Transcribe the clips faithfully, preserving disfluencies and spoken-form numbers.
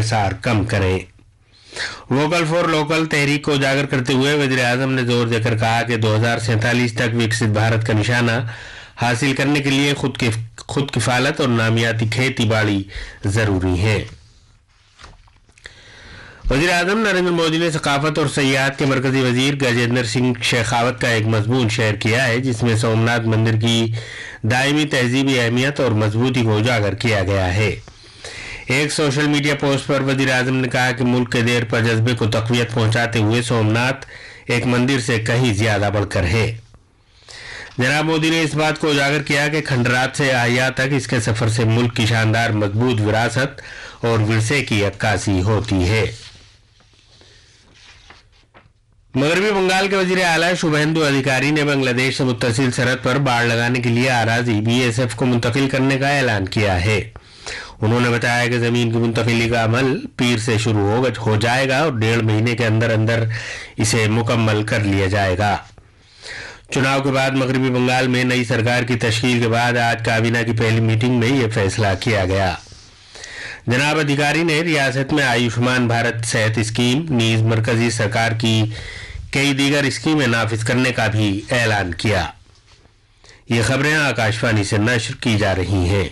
انحصار کم کریں۔ Vocal for local تحریک کو اجاگر کرتے ہوئے وزیر اعظم نے زور دے کر کہا کہ دو ہزار سینتالیس تک وکست بھارت کا نشانہ حاصل کرنے کے لیے خود کف خود کفالت اور نامیاتی کھیتی باڑی ضروری ہے۔ وزیر اعظم نریندر مودی نے ثقافت اور سیاحت کے مرکزی وزیر گجیندر سنگھ شیخاوت کا ایک مضمون شیئر کیا ہے جس میں سومناتھ مندر کی دائمی تہذیبی اہمیت اور مضبوطی کو اجاگر کیا گیا ہے۔ ایک سوشل میڈیا پوسٹ پر وزیر اعظم نے کہا کہ ملک کے دیر پر جذبے کو تقویت پہنچاتے ہوئے سومناتھ ایک مندر سے کہیں زیادہ بڑھ کر ہے۔ جناب مودی نے اس بات کو اجاگر کیا کہ کھنڈرات سے احیا تک اس کے سفر سے ملک کی شاندار مضبوط وراثت اور ورثے کی عکاسی ہوتی ہے۔ مغربی بنگال کے وزیر اعلیٰ شبھیندو ادھیکاری نے بنگلہ دیش سے متصل سرحد پر باڑ لگانے کے لیے اراضی بی ایس ایف کو منتقل کرنے کا اعلان کیا ہے۔ انہوں نے بتایا کہ زمین کی منتقلی کا عمل پیر سے شروع ہو جائے گا اور ڈیڑھ مہینے کے اندر اندر اسے مکمل کر لیا جائے گا۔ چناؤ کے بعد مغربی بنگال میں نئی سرکار کی تشکیل کے بعد آج کابینہ کی پہلی میٹنگ میں یہ فیصلہ کیا گیا۔ جناب ادھیکاری نے ریاست میں آیوشمان بھارت صحت اسکیم نیز مرکزی سرکار کی کئی دیگر اسکیمیں نافذ کرنے کا بھی اعلان کیا۔ یہ خبریں آکاش وانی سے نشر کی جا رہی ہیں۔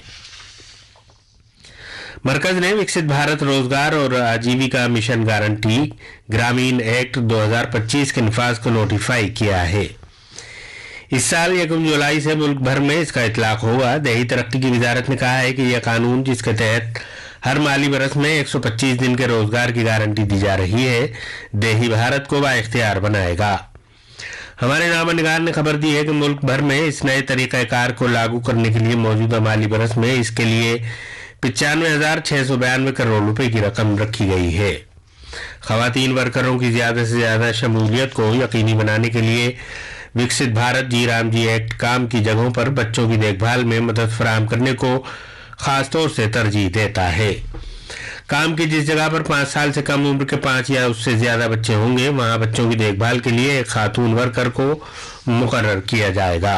مرکز نے وکست بھارت روزگار اور آجیویکا مشن گارنٹی گرامین ایکٹ دو ہزار پچیس کے نفاذ کو نوٹیفائی کیا ہے۔ اس سال یکم جولائی سے ملک بھر میں اس کا اطلاق ہوگا۔ دیہی ترقی کی وزارت نے کہا ہے کہ یہ قانون جس کے تحت ہر مالی برس میں ایک سو پچیس دن کے روزگار کی گارنٹی دی جا رہی ہے، دیہی بھارت کو بااختیار بنائے گا۔ ہمارے نامہ نگار نے خبر دی ہے کہ ملک بھر میں اس نئے طریقہ کار کو لاگو کرنے کے لیے موجودہ مالی برس میں اس کے لیے پچانوے ہزار چھ سو بیانوے کروڑ روپے کی رقم رکھی گئی ہے۔ خواتین ورکروں کی زیادہ سے زیادہ شمولیت کو یقینی بنانے کے لیے وکست بھارت جی رام جی ایکٹ کام کی جگہوں پر بچوں کی دیکھ بھال میں مدد فراہم کرنے کو خاص طور سے ترجیح دیتا ہے۔ کام کی جس جگہ پر پانچ سال سے کم عمر کے پانچ یا اس سے زیادہ بچے ہوں گے وہاں بچوں کی دیکھ بھال کے لیے ایک خاتون ورکر کو مقرر کیا جائے گا۔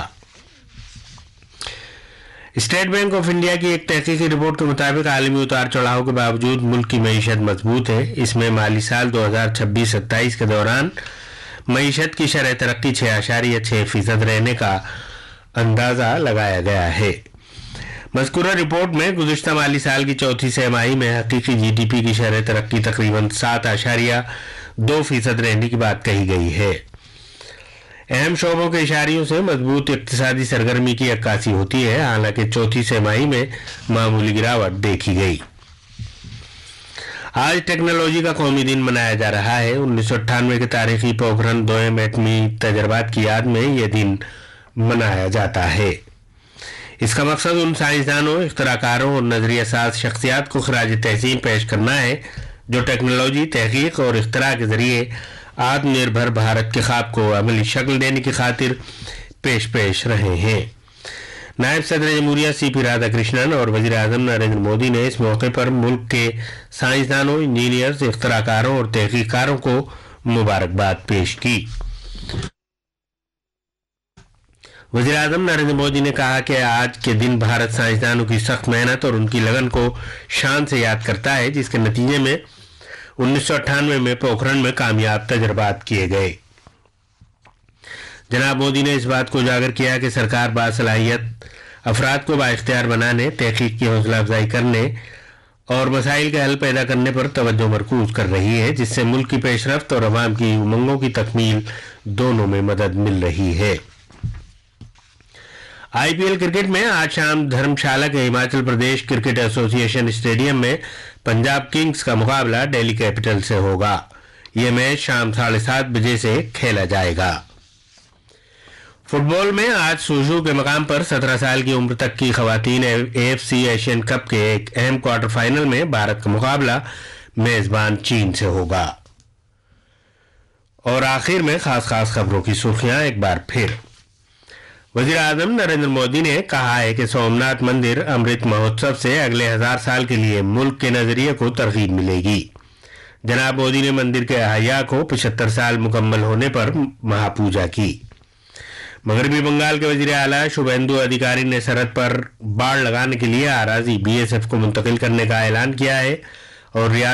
اسٹیٹ بینک آف انڈیا کی ایک تحقیقی رپورٹ کے مطابق عالمی اتار چڑھاؤ کے باوجود ملک کی معیشت مضبوط ہے۔ اس میں مالی سال دو ہزار چھبیس ستائیس کے دوران معیشت کی شرح ترقی چھ اشاریہ چھ فیصد رہنے کا اندازہ لگایا گیا ہے۔ مذکورہ رپورٹ میں گزشتہ مالی سال کی چوتھی سہ ماہی میں حقیقی جی ڈی پی کی شرح ترقی تقریباً سات اشاریہ دو فیصد رہنے کی بات کہی گئی ہے۔ اہم شعبوں کے اشاریوں سے مضبوط اقتصادی سرگرمی کی عکاسی ہوتی ہے، حالانکہ چوتھی سہ ماہی میں معمولی گراوٹ دیکھی گئی۔ آج ٹیکنالوجی کا قومی دن منایا جا رہا ہے۔ انیس سو اٹھانوے کے تاریخی پوکھرن دوئم ایٹمی تجربات کی یاد میں یہ دن منایا جاتا ہے۔ اس کا مقصد ان سائنسدانوں، اختراع کاروں اور نظریہ ساز شخصیات کو خراج تحسین پیش کرنا ہے جو ٹیکنالوجی، تحقیق اور اختراع کے ذریعے آتم نربھر بھارت کے خواب کو عملی شکل دینے کی خاطر پیش پیش رہے ہیں۔ نائب صدر جمہوریہ سی پی رادھا کرشنن اور وزیر اعظم نریندر مودی نے اس موقع پر ملک کے سائنسدانوں، انجینئرز، اختراع کاروں اور تحقیق کاروں کو مبارکباد پیش کی۔ وزیر اعظم نریندر مودی نے کہا کہ آج کے دن بھارت سائنسدانوں کی سخت محنت اور ان کی لگن کو شان سے یاد کرتا ہے جس کے نتیجے میں انیس سو اٹھانوے میں پوکھرن میں کامیاب تجربات کیے گئے۔ جناب مودی نے اس بات کو اجاگر کیا کہ سرکار باصلاحیت افراد کو بااختیار بنانے، تحقیق کی حوصلہ افزائی کرنے اور مسائل کے حل پیدا کرنے پر توجہ مرکوز کر رہی ہے جس سے ملک کی پیش رفت اور عوام کی امنگوں کی تکمیل دونوں میں مدد مل رہی ہے۔ آئی پی ایل کرکٹ میں آج شام دھرم شالہ کے ہماچل پردیش کرکٹ ایسوسی ایشن اسٹیڈیم میں پنجاب کنگز کا مقابلہ دہلی کیپٹل سے ہوگا۔ یہ میچ شام ساڑھے سات بجے سے کھیلا جائے گا۔ فٹ بال میں آج سوژو کے مقام پر سترہ سال کی عمر تک کی خواتین A F C Asian cup کے ایک اہم کوارٹر فائنل میں بھارت کا مقابلہ میزبان چین سے ہوگا۔ اور آخر میں خاص خاص خبروں کی سرخیاں ایک بار پھر۔ وزیر اعظم نریندر مودی نے کہا ہے کہ سومناتھ مندر امرت مہوتسو سے اگلے ہزار سال کے لیے ملک کے نظریے کو ترغیب ملے گی۔ جناب مودی نے مندر کے احیا کو پچہتر سال مکمل ہونے پر مہا پوجا کی۔ مغربی بنگال کے وزیر اعلیٰ شبھیندو ادھیکاری نے سرحد پر باڑ لگانے کے لیے اراضی بی ایس ایف کو منتقل کرنے کا اعلان کیا ہے اور ریاست